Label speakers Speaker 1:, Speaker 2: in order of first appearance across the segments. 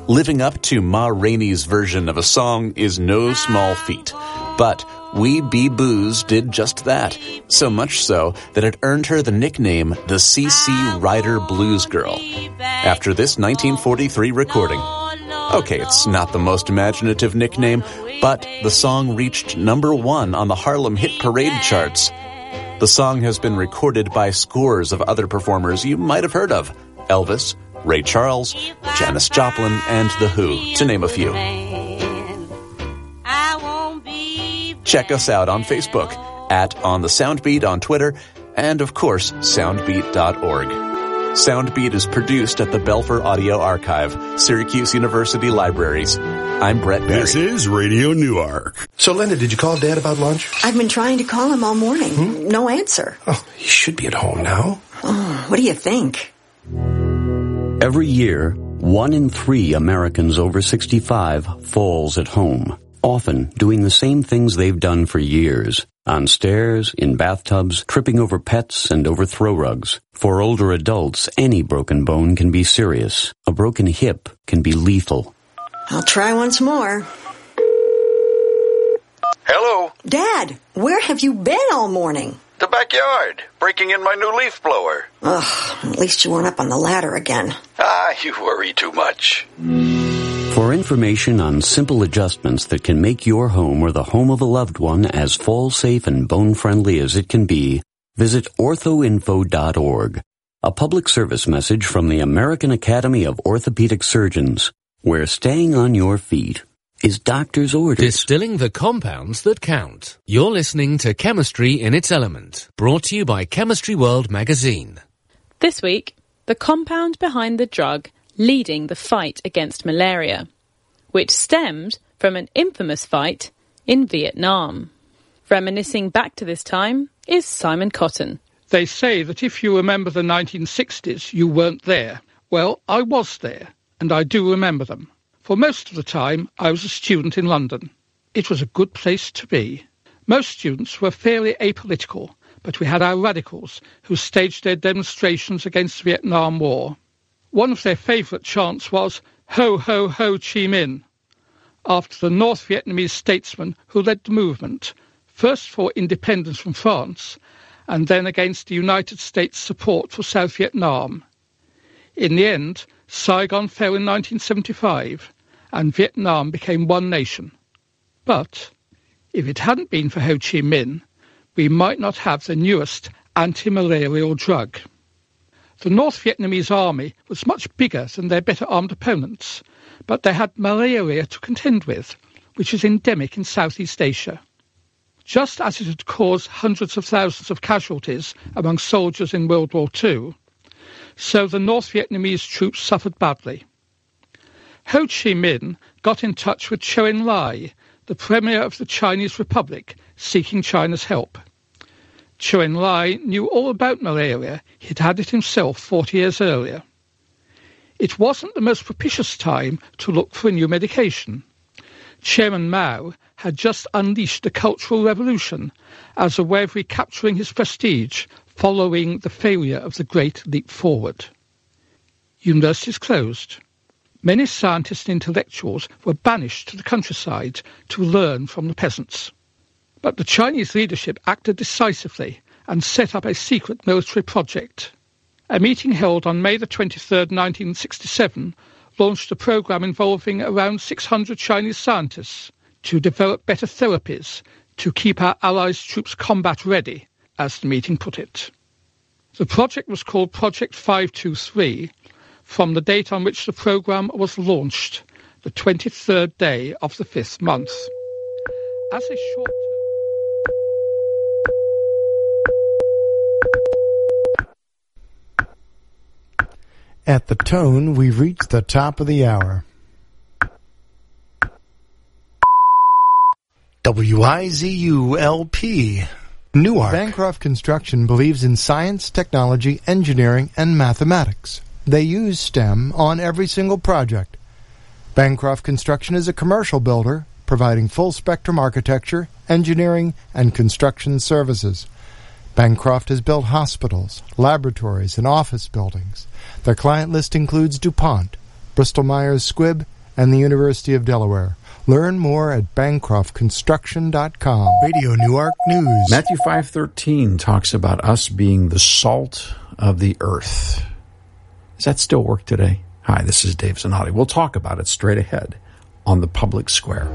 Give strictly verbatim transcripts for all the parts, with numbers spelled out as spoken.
Speaker 1: Living up to Ma Rainey's version of a song is no small feat, but Wee Bee Boos did just that, so much so that it earned her the nickname the C C Rider Blues Girl, after this nineteen forty-three recording. Okay, it's not the most imaginative nickname, but the song reached number one on the Harlem Hit Parade charts. The song has been recorded by scores of other performers you might have heard of: Elvis, Ray Charles, Janis Joplin, and The Who, to name a few. Check us out on Facebook, at On The Soundbeat on Twitter, and of course, soundbeat dot org. Soundbeat is produced at the Belfer Audio Archive, Syracuse University Libraries. I'm Brett Beery.
Speaker 2: This is Radio Newark.
Speaker 3: So, Linda, did you call Dad about lunch?
Speaker 4: I've been trying to call him all morning. Hmm? No answer.
Speaker 3: Oh, he should be at home now.
Speaker 4: Oh, what do you think?
Speaker 5: Every year, one in three Americans over sixty-five falls at home, often doing the same things they've done for years. On stairs, in bathtubs, tripping over pets, and over throw rugs. For older adults, any broken bone can be serious. A broken hip can be lethal.
Speaker 4: I'll try once more.
Speaker 6: Hello?
Speaker 4: Dad, where have you been all morning?
Speaker 6: The backyard, breaking in my new leaf blower.
Speaker 4: Ugh, at least you weren't up on the ladder again.
Speaker 6: Ah, you worry too much.
Speaker 5: For information on simple adjustments that can make your home or the home of a loved one as fall-safe and bone-friendly as it can be, visit ortho info dot org. A public service message from the American Academy of Orthopedic Surgeons, where staying on your feet is doctor's orders.
Speaker 7: Distilling the compounds that count. You're listening to Chemistry in its Element, brought to you by Chemistry World magazine.
Speaker 8: This week, the compound behind the drug leading the fight against malaria, which stemmed from an infamous fight in Vietnam. Reminiscing back to this time is Simon Cotton.
Speaker 9: They say that if you remember the nineteen sixties, you weren't there. Well, I was there, and I do remember them. For most of the time, I was a student in London. It was a good place to be. Most students were fairly apolitical, but we had our radicals who staged their demonstrations against the Vietnam War. One of their favourite chants was, "Ho, ho, Ho Chi Minh," after the North Vietnamese statesman who led the movement, first for independence from France, and then against the United States' support for South Vietnam. In the end, Saigon fell in nineteen seventy-five, and Vietnam became one nation. But if it hadn't been for Ho Chi Minh, we might not have the newest anti-malarial drug. The North Vietnamese army was much bigger than their better-armed opponents, but they had malaria to contend with, which is endemic in Southeast Asia. Just as it had caused hundreds of thousands of casualties among soldiers in World War Two, so the North Vietnamese troops suffered badly. Ho Chi Minh got in touch with Chou En-lai, the premier of the Chinese Republic, seeking China's help. Chou En-lai knew all about malaria. He'd had it himself forty years earlier. It wasn't the most propitious time to look for a new medication. Chairman Mao had just unleashed a cultural revolution as a way of recapturing his prestige following the failure of the Great Leap Forward. Universities closed. Many scientists and intellectuals were banished to the countryside to learn from the peasants. But the Chinese leadership acted decisively and set up a secret military project. A meeting held on May the twenty-third, nineteen sixty-seven, launched a program involving around six hundred Chinese scientists to develop better therapies to keep our allies' troops combat ready, as the meeting put it. The project was called Project five two three, from the date on which the program was launched, the twenty-third day of the fifth month. As a short
Speaker 10: At the tone, we've reached the top of the hour. W I Z U L P, Newark. Bancroft Construction believes in science, technology, engineering, and mathematics. They use STEM on every single project. Bancroft Construction is a commercial builder, providing full-spectrum architecture, engineering, and construction services. Bancroft has built hospitals, laboratories, and office buildings. Their client list includes DuPont, Bristol-Myers Squibb, and the University of Delaware. Learn more at bancroft construction dot com. Radio Newark News.
Speaker 11: Matthew five thirteen talks about us being the salt of the earth. Does that still work today? Hi, this is Dave Zanotti. We'll talk about it straight ahead on the Public Square.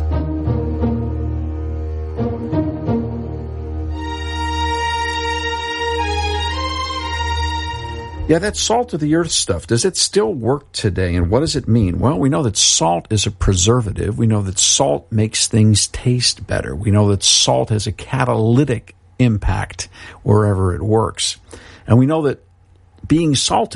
Speaker 11: Yeah, that salt of the earth stuff, does it still work today, and what does it mean? Well, we know that salt is a preservative. We know that salt makes things taste better. We know that salt has a catalytic impact wherever it works. And we know that being salty